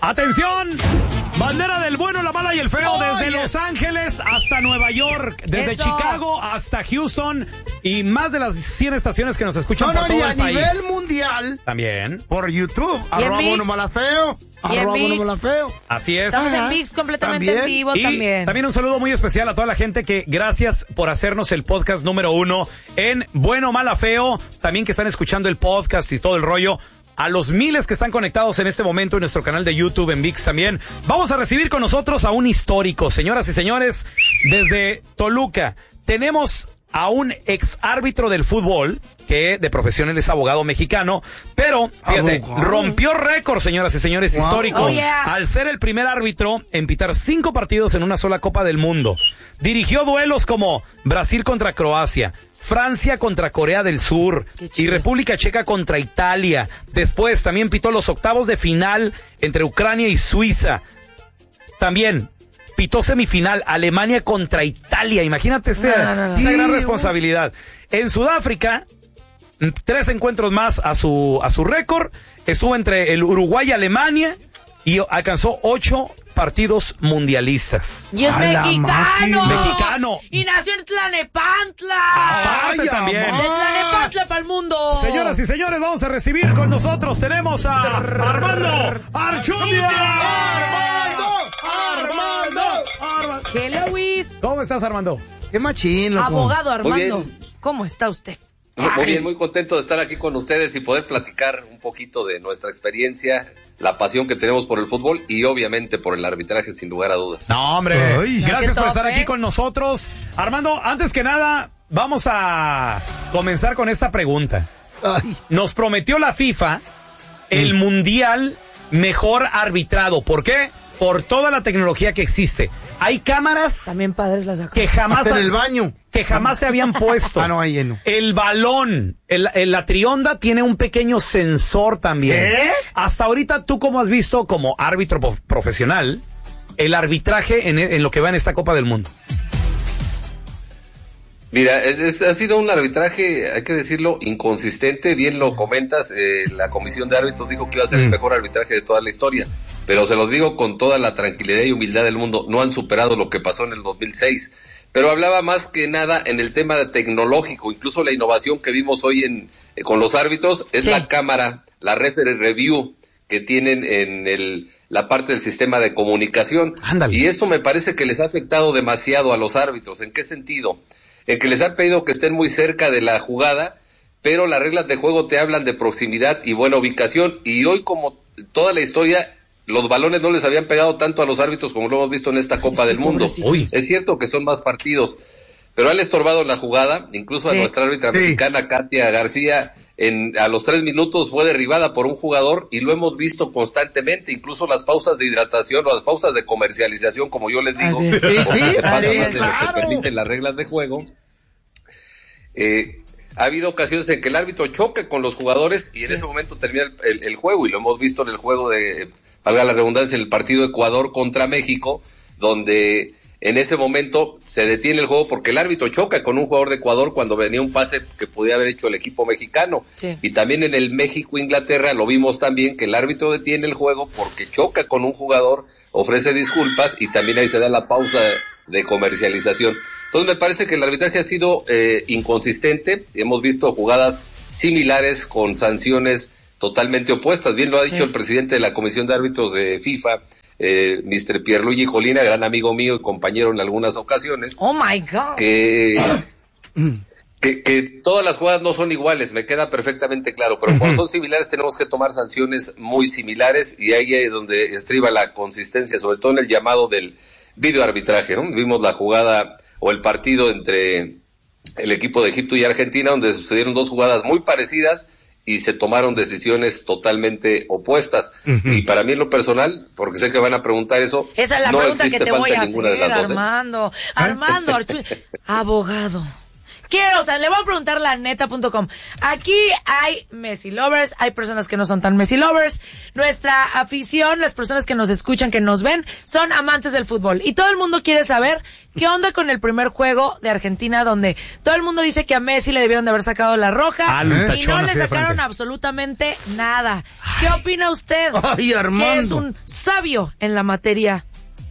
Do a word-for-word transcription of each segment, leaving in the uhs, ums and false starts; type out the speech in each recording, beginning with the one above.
Atención, bandera del bueno, la mala y el feo, desde Los Ángeles hasta Nueva York, desde Eso. Chicago hasta Houston y más de las cien estaciones que nos escuchan No, por no, todo y a el país. nivel mundial, También. por YouTube, ¿Y en arroba Mix? bueno mala feo, ¿Y en arroba bueno Mix? mala feo. Así es. Estamos en Ajá. Mix completamente También. en vivo Y también. también un saludo muy especial a toda la gente que gracias por hacernos el podcast número uno en Bueno, Mala, Feo. También que están escuchando el podcast y todo el rollo. A los miles que están conectados en este momento en nuestro canal de YouTube, en ViX también. Vamos a recibir con nosotros a un histórico, señoras y señores, desde Toluca. Tenemos a un ex árbitro del fútbol, que de profesión él es abogado mexicano, pero, fíjate, Abogado. rompió récord, señoras y señores, Wow. histórico, Oh, yeah. al ser el primer árbitro en pitar cinco partidos en una sola Copa del Mundo. Dirigió duelos como Brasil contra Croacia, Francia contra Corea del Sur Qué chido. y República Checa contra Italia. Después también pitó los octavos de final entre Ucrania y Suiza. También pitó semifinal Alemania contra Italia. Imagínate esa, No, no, no. esa gran Sí, responsabilidad. En Sudáfrica, tres encuentros más a su a su récord. Estuvo entre el Uruguay y Alemania y alcanzó ocho partidos mundialistas. Y es A la mexicano. máquina. Mexicano. Y nació en Tlanepantla. Aparte Ay, también. amor. De Tlanepantla para el mundo. Señoras y señores, vamos a recibir con nosotros, tenemos a Armando Archundia. ¡Armando! ¡Armando! Armando. Hello, Luis. ¿Cómo estás, Armando? ¡Qué machín, loco! Abogado Armando. bien. ¿Cómo está usted? Muy bien, muy contento de estar aquí con ustedes y poder platicar un poquito de nuestra experiencia, la pasión que tenemos por el fútbol y obviamente por el arbitraje, sin lugar a dudas. No, hombre, Ay. gracias Qué por estar top, aquí ¿eh? con nosotros. Armando, antes que nada, vamos a comenzar con esta pregunta. Ay, Nos prometió la FIFA el mundial mejor arbitrado. ¿Por qué? Por toda la tecnología que existe. Hay cámaras También padres las sacó. que jamás hasta en el baño. que jamás se habían puesto. Ah, no, ahí lleno. El balón, el, el- la trionda tiene un pequeño sensor también. ¿Qué? Hasta ahorita, ¿tú cómo has visto como árbitro po- profesional el arbitraje en, en lo que va en esta Copa del Mundo? Mira, es, es- ha sido un arbitraje, hay que decirlo, inconsistente, bien lo comentas, eh, la comisión de árbitros dijo que iba a ser el Mm. mejor arbitraje de toda la historia, pero se los digo con toda la tranquilidad y humildad del mundo, no han superado lo que pasó en el dos mil seis, pero hablaba más que nada en el tema tecnológico, incluso la innovación que vimos hoy en eh, con los árbitros es Sí. la cámara, la referee review que tienen en el la parte del sistema de comunicación. Ándale. Y eso me parece que les ha afectado demasiado a los árbitros. ¿En qué sentido? En que les han pedido que estén muy cerca de la jugada, pero las reglas de juego te hablan de proximidad y buena ubicación, y hoy, como toda la historia, los balones no les habían pegado tanto a los árbitros como lo hemos visto en esta Copa Sí, del Mundo. pobrecitos. Uy. Es cierto que son más partidos, pero han estorbado la jugada, incluso Sí. a nuestra árbitra Sí. mexicana, Katia García, en, a los tres minutos fue derribada por un jugador, y lo hemos visto constantemente, incluso las pausas de hidratación o las pausas de comercialización, como yo les digo, Así es. Sí, sí, porque se pasa así más es. de lo que Claro. permiten las reglas de juego. Eh, ha habido ocasiones en que el árbitro choca con los jugadores y en ese momento termina el, el- el juego, y lo hemos visto en el juego de, valga la redundancia, en el partido Ecuador contra México, donde en ese momento se detiene el juego porque el árbitro choca con un jugador de Ecuador cuando venía un pase que podía haber hecho el equipo mexicano. Sí. Y también en el México-Inglaterra lo vimos también, que el árbitro detiene el juego porque choca con un jugador, ofrece disculpas y también ahí se da la pausa de comercialización. Entonces me parece que el arbitraje ha sido eh, inconsistente. Hemos visto jugadas similares con sanciones totalmente opuestas. Bien lo ha dicho Sí. el presidente de la Comisión de Árbitros de FIFA, eh, mister Pierluigi Colina, gran amigo mío y compañero en algunas ocasiones, Oh my God. que, que, que todas las jugadas no son iguales, me queda perfectamente claro, pero cuando son similares tenemos que tomar sanciones muy similares, y ahí es donde estriba la consistencia, sobre todo en el llamado del videoarbitraje, ¿no? Vimos la jugada o el partido entre el equipo de Egipto y Argentina, donde sucedieron dos jugadas muy parecidas y se tomaron decisiones totalmente opuestas. Ujú. Y para mí en lo personal, porque sé que van a preguntar eso, Esa es la no pregunta que existe te voy falta a en ninguna de hacer, las dos, ¿eh? Armando. Armando, Archu- abogado. quiero, o sea, le voy a preguntar la neta punto com. Aquí hay Messi lovers, hay personas que no son tan Messi lovers. Nuestra afición, las personas que nos escuchan, que nos ven, son amantes del fútbol. Y todo el mundo quiere saber qué onda con el primer juego de Argentina, donde todo el mundo dice que a Messi le debieron de haber sacado la roja Ah, y tachón no le así de sacaron frente. absolutamente nada. ¿Qué opina usted? Ay, Armando. Que es un sabio en la materia.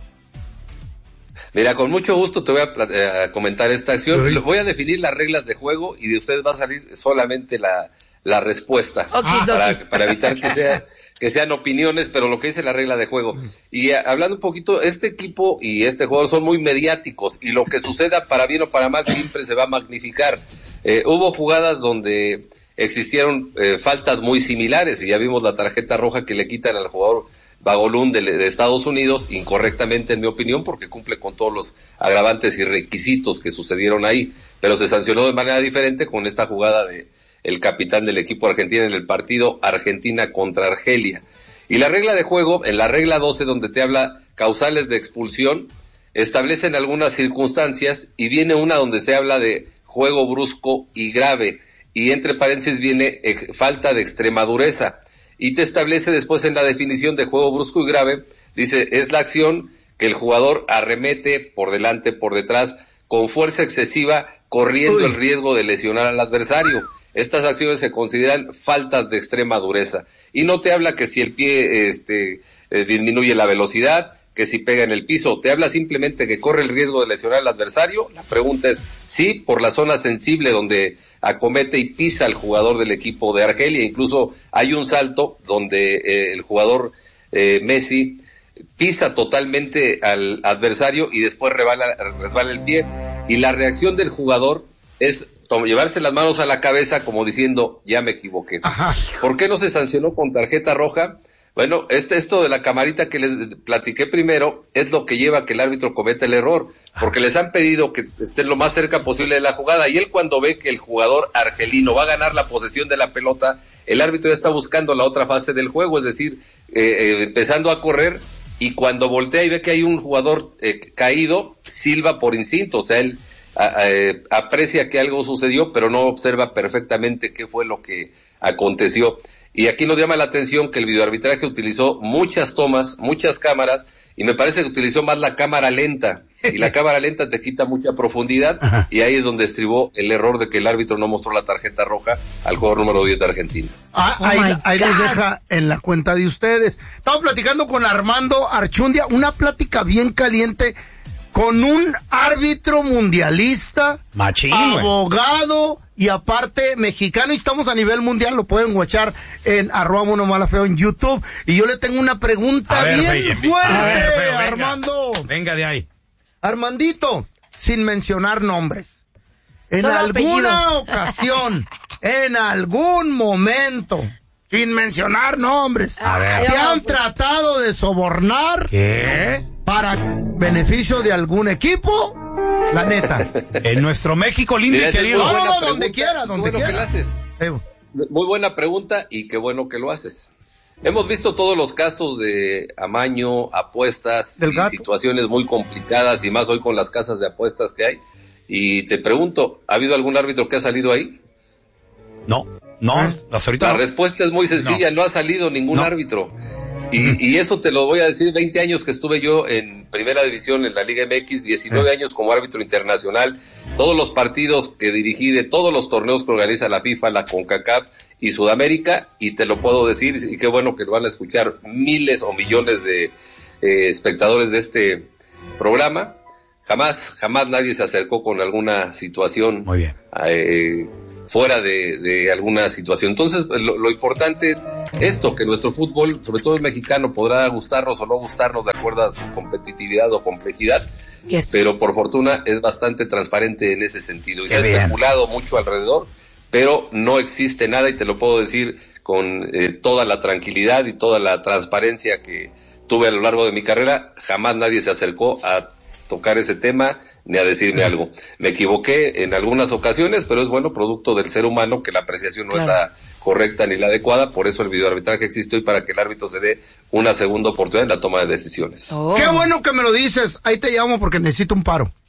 Mira, con mucho gusto te voy a, eh, a comentar esta acción. Uy. Voy a definir las reglas de juego y de ustedes va a salir solamente la, la respuesta. Okis para, dokis. para evitar que sea que sean opiniones, pero lo que dice la regla de juego. Y eh, hablando un poquito, este equipo y este jugador son muy mediáticos y lo que suceda para bien o para mal siempre se va a magnificar. Eh, hubo jugadas donde existieron eh, faltas muy similares y ya vimos la tarjeta roja que le quitan al jugador Bagolún de, de Estados Unidos, incorrectamente en mi opinión, porque cumple con todos los agravantes y requisitos que sucedieron ahí, pero se sancionó de manera diferente con esta jugada de el capitán del equipo argentino en el partido Argentina contra Argelia. Y la regla de juego, en la regla doce, donde te habla causales de expulsión, establecen algunas circunstancias y viene una donde se habla de juego brusco y grave, y entre paréntesis viene ex, falta de extrema dureza. Y te establece después en la definición de juego brusco y grave, dice, es la acción que el jugador arremete por delante, por detrás, con fuerza excesiva, corriendo Uy. el riesgo de lesionar al adversario. Estas acciones se consideran faltas de extrema dureza. Y no te habla que si el pie este, eh, disminuye la velocidad, que si pega en el piso, te habla simplemente que corre el riesgo de lesionar al adversario. La pregunta es, sí, por la zona sensible donde acomete y pisa al jugador del equipo de Argelia, incluso hay un salto donde eh, el jugador eh, Messi pisa totalmente al adversario y después rebala, resbala el pie, y la reacción del jugador es to- llevarse las manos a la cabeza como diciendo, ya me equivoqué. Ajá. ¿Por qué no se sancionó con tarjeta roja? Bueno, este, esto de la camarita que les platiqué primero es lo que lleva a que el árbitro cometa el error, porque les han pedido que estén lo más cerca posible de la jugada, y él cuando ve que el jugador argelino va a ganar la posesión de la pelota, el árbitro ya está buscando la otra fase del juego, es decir, eh, eh, empezando a correr, y cuando voltea y ve que hay un jugador eh, caído, silba por instinto, o sea, él a, a, eh, aprecia que algo sucedió, pero no observa perfectamente qué fue lo que aconteció. Y aquí nos llama la atención que el videoarbitraje utilizó muchas tomas, muchas cámaras, y me parece que utilizó más la cámara lenta, y la cámara lenta te quita mucha profundidad, Ajá. y ahí es donde estribó el error de que el árbitro no mostró la tarjeta roja al jugador número diez de Argentina. Ah, Oh ahí my ahí les God. deja en la cuenta de ustedes. Estamos platicando con Armando Archundia, una plática bien caliente con un árbitro mundialista, Machín, güey. abogado y aparte mexicano, y estamos a nivel mundial, lo pueden watchar en arroba Mono Malafeo en YouTube. Y yo le tengo una pregunta A ver, bien Fey, fuerte, a ver, Feo, venga. Armando. Venga de ahí. Armandito, sin mencionar nombres. En Solo alguna apellidos. ocasión, en algún momento, sin mencionar nombres, A ver. ¿te han tratado de sobornar ¿Qué? para beneficio de algún equipo? La neta. En nuestro México lindo Mira, y esa es querido. muy No, buena no, no, donde pregunta. quiera, Qué donde bueno que quiera. la haces. Eh, Muy buena pregunta y qué bueno que lo haces. Hemos visto todos los casos de amaño, apuestas Del y gato. situaciones muy complicadas, y más hoy con las casas de apuestas que hay. Y te pregunto, ¿ha habido algún árbitro que ha salido ahí? No, no, ¿Eh? hasta ahorita La no. respuesta es muy sencilla, no, ha salido ningún No. árbitro. Y, y eso te lo voy a decir, veinte años que estuve yo en primera división en la Liga M X, diecinueve Sí. años como árbitro internacional, todos los partidos que dirigí de todos los torneos que organiza la FIFA, la CONCACAF y Sudamérica, y te lo puedo decir, y qué bueno que lo van a escuchar miles o millones de eh, espectadores de este programa. Jamás, jamás nadie se acercó con alguna situación Muy bien. eh, fuera de, de alguna situación. Entonces, lo, lo importante es esto, que nuestro fútbol, sobre todo el mexicano, podrá gustarnos o no gustarnos de acuerdo a su competitividad o complejidad, Yes. pero por fortuna es bastante transparente en ese sentido. Y Qué se ha bien. especulado mucho alrededor, pero no existe nada, y te lo puedo decir con eh, toda la tranquilidad y toda la transparencia que tuve a lo largo de mi carrera. Jamás nadie se acercó a tocar ese tema ni a decirme algo. Me equivoqué en algunas ocasiones, pero es bueno, producto del ser humano, que la apreciación no Claro. es la correcta ni la adecuada. Por eso el videoarbitraje existe hoy, para que el árbitro se dé una segunda oportunidad en la toma de decisiones. Oh. Qué bueno que me lo dices. Ahí te llamo porque necesito un paro.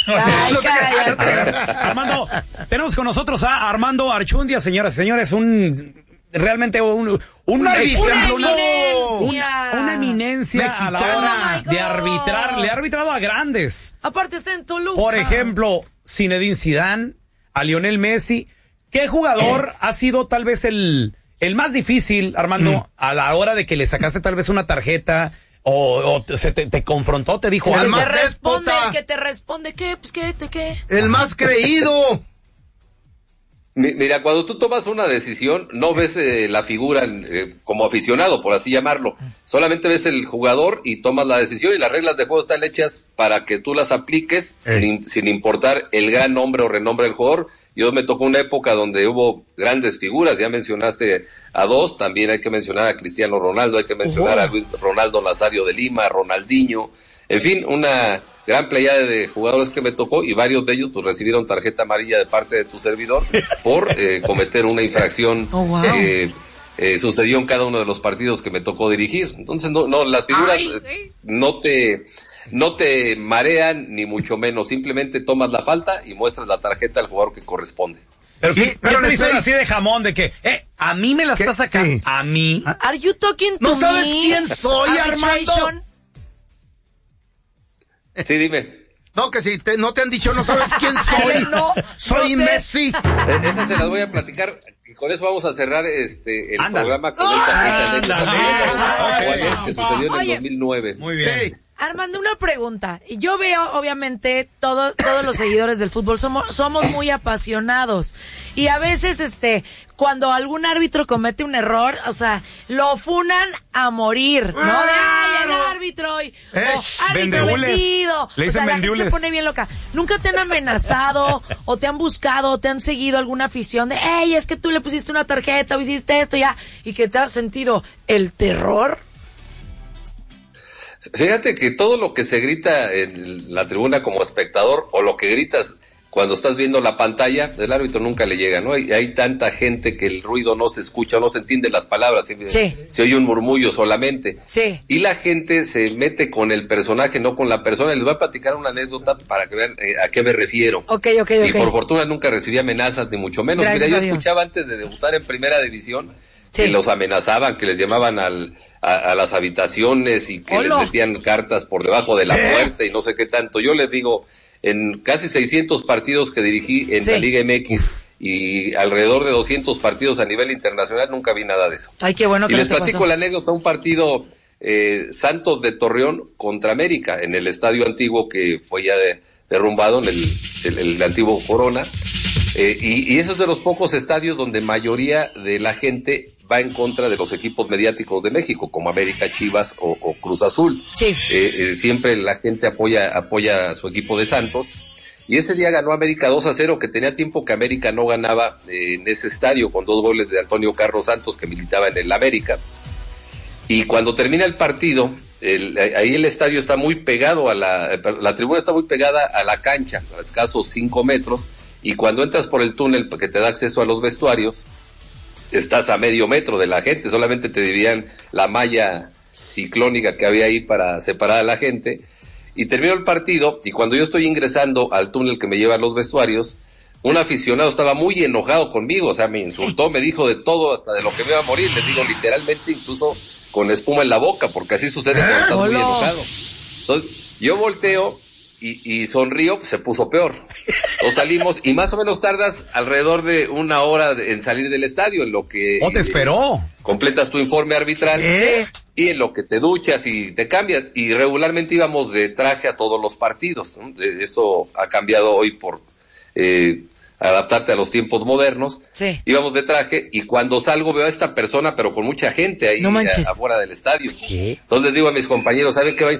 Ay, cállate. Armando, tenemos con nosotros a Armando Archundia, señoras y señores, un realmente un, un una, ejemplo, una eminencia, una, una eminencia Mexicana. a la hora Oh de arbitrar. Le ha arbitrado a grandes. Aparte está en Toluca. Por ejemplo, Zinedine Zidane, a Lionel Messi. ¿Qué jugador ha sido tal vez el, el más difícil, Armando, mm. a la hora de que le sacaste tal vez una tarjeta o, o se te, te confrontó, te dijo el algo? que te responde, el que te responde, ¿qué? Pues qué, te qué. El más creído. Mira, cuando tú tomas una decisión, no ves eh, la figura eh, como aficionado, por así llamarlo. Solamente ves el jugador y tomas la decisión, y las reglas de juego están hechas para que tú las apliques sin, sin importar el gran nombre o renombre del jugador. Yo me tocó una época donde hubo grandes figuras, ya mencionaste a dos, también hay que mencionar a Cristiano Ronaldo, hay que mencionar uh-huh. a Luis Ronaldo Nazario de Lima, Ronaldinho, en fin, una gran playa de jugadores que me tocó, y varios de ellos pues recibieron tarjeta amarilla de parte de tu servidor por eh, cometer una infracción oh, wow. que eh, sucedió en cada uno de los partidos que me tocó dirigir. Entonces no, no las figuras eh, no te no te marean ni mucho menos, simplemente tomas la falta y muestras la tarjeta al jugador que corresponde. Pero ¿qué, pero ¿qué te dicen así de jamón de que eh a mí me la estás sacando? Sí. A mí. Are you talking to ¿No me? sabes quién soy, Armando? Sí, dime. No, que si te, no te han dicho, no sabes quién soy. no, soy no sé. Messi. Eh, Esas se las voy a platicar. Y con eso vamos a cerrar este el Anda. programa con esta anécdota que sucedió en el dos mil nueve. Muy bien. Hey. Armando, una pregunta. Yo veo, obviamente, todo, todos los seguidores del fútbol somos, somos muy apasionados. Y a veces, este, cuando algún árbitro comete un error, o sea, lo funan a morir, ¿no? De, ay, el árbitro, y, o, árbitro vendido. Le dicen o sea, la vendibles. gente se pone bien loca. ¿Nunca te han amenazado, o te han buscado, o te han seguido alguna afición de, hey, es que tú le pusiste una tarjeta, o hiciste esto, ya, y que te has sentido el terror? Fíjate que todo lo que se grita en la tribuna como espectador, o lo que gritas cuando estás viendo la pantalla, el árbitro nunca le llega, ¿no? Hay, hay tanta gente que el ruido no se escucha, no se entiende las palabras, se, sí. se oye un murmullo solamente. Sí. Y la gente se mete con el personaje, no con la persona. Les voy a platicar una anécdota para que vean eh, a qué me refiero. Ok, ok, y ok. por fortuna nunca recibí amenazas, ni mucho menos. Gracias Mira, yo a Dios. escuchaba antes de debutar en Primera División sí. que los amenazaban, que les llamaban al... A, a las habitaciones y que Hola. les metían cartas por debajo de la puerta y no sé qué tanto. Yo les digo, en casi seiscientos partidos que dirigí en sí. la Liga M X y alrededor de doscientos partidos a nivel internacional, nunca vi nada de eso. Ay, qué bueno que y no les te platico pasó. la anécdota, un partido eh, Santos de Torreón contra América en el estadio antiguo que fue ya de, derrumbado, en el, el, el antiguo Corona. Eh, y, y eso es de los pocos estadios donde mayoría de la gente va en contra de los equipos mediáticos de México, como América, Chivas o, o Cruz Azul. Sí. Eh, eh, siempre la gente apoya apoya a su equipo de Santos. Y ese día ganó América dos a cero, que tenía tiempo que América no ganaba eh, en ese estadio, con dos goles de Antonio Carlos Santos, que militaba en el América. Y cuando termina el partido, el, ahí el estadio está muy pegado a la... La tribuna está muy pegada a la cancha, a escasos cinco metros. Y cuando entras por el túnel que te da acceso a los vestuarios, estás a medio metro de la gente, solamente te dividían la malla ciclónica que había ahí para separar a la gente. Y terminó el partido, y cuando yo estoy ingresando al túnel que me lleva a los vestuarios, un aficionado estaba muy enojado conmigo, o sea, me insultó, me dijo de todo, hasta de lo que me iba a morir, les digo literalmente, incluso con espuma en la boca, porque así sucede cuando estás muy enojado. Entonces, yo volteo y, y sonrío, pues se puso peor. Nos salimos y más o menos tardas alrededor de una hora en salir del estadio, en lo que... ¿Oh, te esperó? Eh, completas tu informe arbitral. ¿Eh? Y en lo que te duchas y te cambias. Y regularmente íbamos de traje a todos los partidos, ¿no? Eso ha cambiado hoy por eh, adaptarte a los tiempos modernos. Sí. Íbamos de traje y cuando salgo veo a esta persona, pero con mucha gente ahí no manches. a, afuera del estadio. ¿Qué? Entonces digo a mis compañeros, ¿saben qué? Va